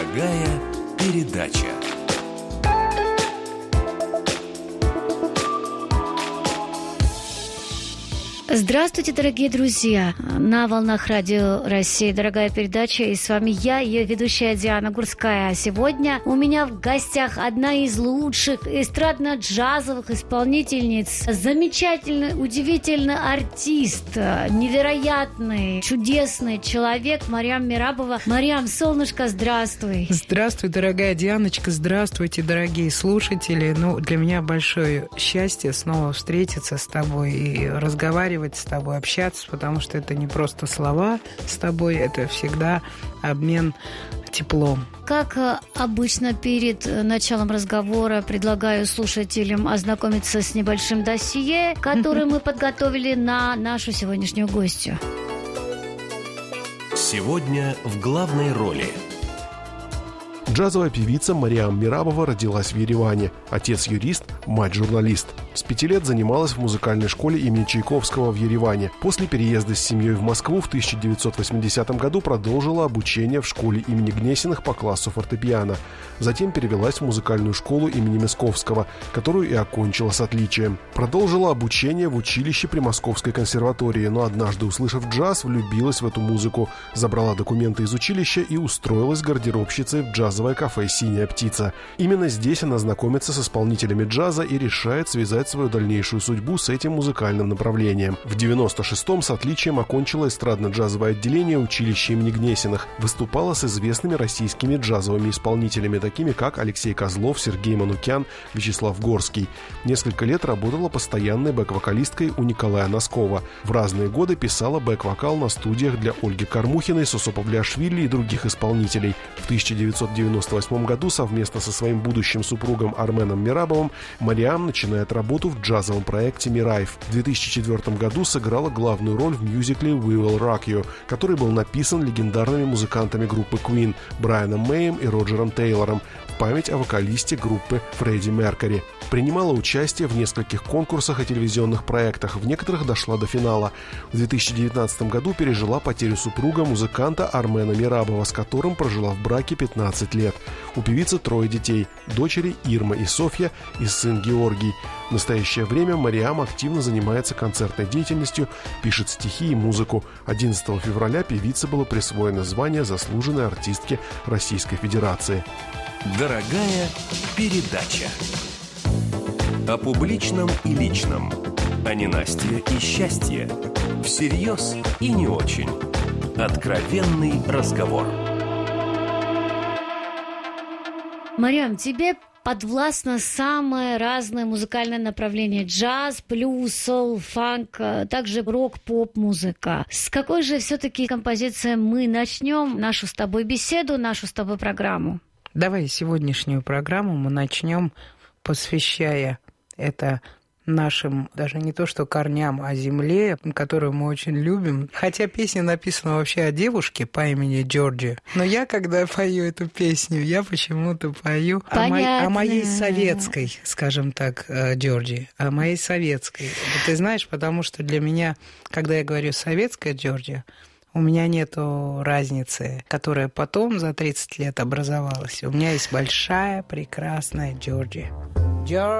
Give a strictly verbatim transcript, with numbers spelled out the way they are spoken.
Дорогая передача. Здравствуйте, дорогие друзья! На волнах Радио России дорогая передача, и с вами я, ее ведущая Диана Гурская. Сегодня у меня в гостях одна из лучших эстрадно-джазовых исполнительниц, замечательный, удивительный артист, невероятный, чудесный человек Марьям Мерабова. Марьям, солнышко, здравствуй! Здравствуй, дорогая Дианочка, здравствуйте, дорогие слушатели. Ну, для меня большое счастье снова встретиться с тобой и разговаривать с тобой, общаться, потому что это не просто слова с тобой, это всегда обмен теплом. Как обычно перед началом разговора предлагаю слушателям ознакомиться с небольшим досье, которое мы подготовили на нашу сегодняшнюю гостью. Сегодня в главной роли джазовая певица Марьям Мерабова родилась в Ереване. Отец юрист, мать журналист. С пяти лет занималась в музыкальной школе имени Чайковского в Ереване. После переезда с семьей в Москву в тысяча девятьсот восьмидесятом году продолжила обучение в школе имени Гнесиных по классу фортепиано. Затем перевелась в музыкальную школу имени Мясковского, которую и окончила с отличием. Продолжила обучение в училище при Московской консерватории, но однажды, услышав джаз, влюбилась в эту музыку, забрала документы из училища и устроилась гардеробщицей в джазовое кафе «Синяя птица». Именно здесь она знакомится с исполнителями джаза и решает связать свою дальнейшую судьбу с этим музыкальным направлением. В девяносто шестом с отличием окончила эстрадно-джазовое отделение училища имени Гнесиных. Выступала с известными российскими джазовыми исполнителями, такими как Алексей Козлов, Сергей Манукян, Вячеслав Горский. Несколько лет работала постоянной бэк-вокалисткой у Николая Носкова. В разные годы писала бэк-вокал на студиях для Ольги Кормухиной, Сосо Павлиашвили и других исполнителей. В тысяча девятьсот девяносто восьмом году совместно со своим будущим супругом Арменом Мерабовым Марьям начинает работу в джазовом проекте «Мирайф». В две тысячи четвёртом году сыграла главную роль в мюзикле «We Will Rock You», который был написан легендарными музыкантами группы Queen Брайаном Мэем и Роджером Тейлором в память о вокалисте группы Фредди Меркьюри. Принимала участие в нескольких конкурсах и телевизионных проектах, в некоторых дошла до финала. В две тысячи девятнадцатом году пережила потерю супруга, музыканта Армена Мерабова, с которым прожила в браке пятнадцать лет. У певицы трое детей – дочери Ирма и Софья и сын Георгий. В настоящее время Марьям активно занимается концертной деятельностью, пишет стихи и музыку. одиннадцатого февраля певице было присвоено звание заслуженной артистки Российской Федерации. Дорогая передача. О публичном и личном. О ненастье и счастье. Всерьез и не очень. Откровенный разговор. Марьям, тебе подвластно самое разное музыкальное направление: джаз, блюз, соул, фанк, также рок, поп-музыка. С какой же все-таки композиции мы начнем нашу с тобой беседу, нашу с тобой программу? Давай сегодняшнюю программу мы начнем, посвящая это нашим, даже не то что корням, а земле, которую мы очень любим. Хотя песня написана вообще о девушке по имени Джорджия. Но я, когда пою эту песню, я почему-то пою о, мо- о моей советской, скажем так, Джорджии. О моей советской. Ты знаешь, потому что для меня, когда я говорю «советская Джорджия», у меня нету разницы, которая потом за тридцать лет образовалась. У меня есть большая, прекрасная Джорджия.